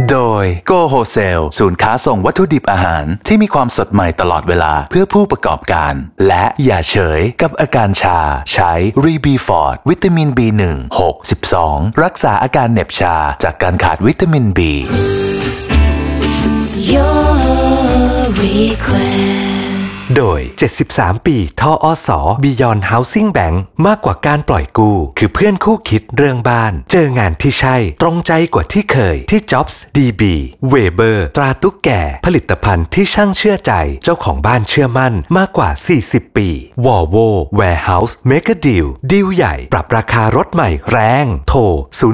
โดย Go Wholesale ศูนย์ค้าส่งวัตถุดิบอาหารที่มีความสดใหม่ตลอดเวลาเพื่อผู้ประกอบการและอย่าเฉยกับอาการชาใช้ ReBefort วิตามิน B1 6 12รักษาอาการเหน็บชาจากการขาดวิตามิน B Your request โดย73ปีทอส Beyond Housing Bank มากกว่าการปล่อยกู้คือเพื่อนคู่คิดเรื่องบ้านเจองานที่ใช่ตรงใจกว่าที่เคยที่ Jobs DB Weber ตราตุ๊กแก่ผลิตภัณฑ์ที่ช่างเชื่อใจเจ้าของบ้านเชื่อมั่นมากกว่า40ปี Volvo Warehouse Mega Deal ดีลใหญ่ปรับราคารถใหม่แรงโทร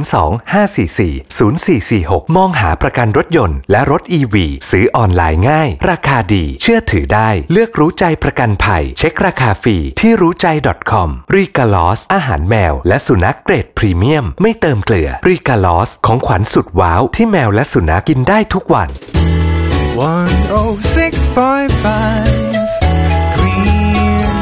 02-544-0446มองหาประกันรถยนต์และรถ EV ซื้อออนไลน์ง่ายราคาดีเชื่อถือได้เลือกรู้ใจประกันภัยเช็คราคาฟรีที่รู้ใจ .com ริกาลอสอาหารแมวและสุนัขเกรดพรีเมียมไม่เติมเกลือริกาลอสของขวัญสุดว้าวที่แมวและสุนัขกินได้ทุกวัน 106.5 Green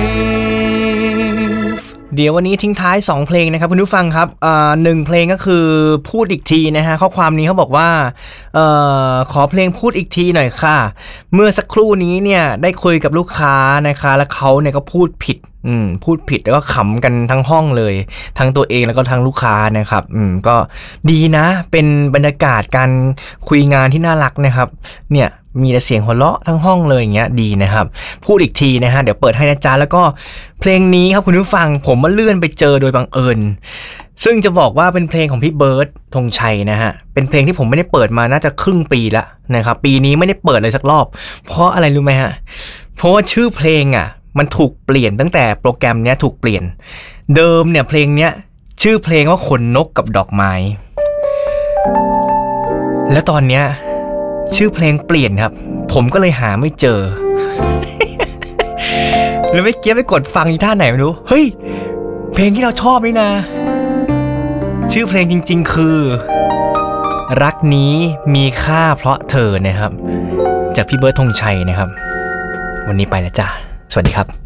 Wave เดี๋ยววันนี้ทิ้งท้าย2เพลงนะครับคุณผู้ฟังครับ1เพลงก็คือพูดอีกทีนะฮะข้อความนี้เขาบอกว่าขอเพลงพูดอีกทีหน่อยค่ะเมื่อสักครู่นี้เนี่ยได้คุยกับลูกค้านะคะแล้วเขาเนี่ยก็พูดผิดแล้วก็ขำกันทั้งห้องเลยทั้งตัวเองแล้วก็ทั้งลูกค้านะครับก็ดีนะเป็นบรรยากาศการคุยงานที่น่ารักนะครับเนี่ยมีแต่เสียงหัวเราะทั้งห้องเลยอย่างเงี้ยดีนะครับพูดอีกทีนะฮะเดี๋ยวเปิดให้นะจ๊ะแล้วก็เพลงนี้ครับคุณผู้ฟังผมมาเลื่อนไปเจอโดยบังเอิญซึ่งจะบอกว่าเป็นเพลงของพี่เบิร์ดธงชัยนะฮะเป็นเพลงที่ผมไม่ได้เปิดมาน่าจะครึ่งปีละนะครับปีนี้ไม่ได้เปิดเลยสักรอบเพราะอะไรรู้ไหมฮะเพราะว่าชื่อเพลงมันถูกเปลี่ยนตั้งแต่โปรแกรมเนี้ยถูกเปลี่ยนเดิมเนี่ยเพลงเนี้ยชื่อเพลงว่าขนนกกับดอกไม้แล้วตอนเนี้ยชื่อเพลงเปลี่ยนครับผมก็เลยหาไม่เจอ แล้วไม่เกี้ยไปกดฟังอีท่าไหนไม่รู้เฮ้ยเพลงที่เราชอบนี่นะชื่อเพลงจริงๆคือรักนี้มีค่าเพราะเธอนะครับจากพี่เบิร์ดธงชัยนะครับวันนี้ไปแล้วจ้ะสวัสดีครับ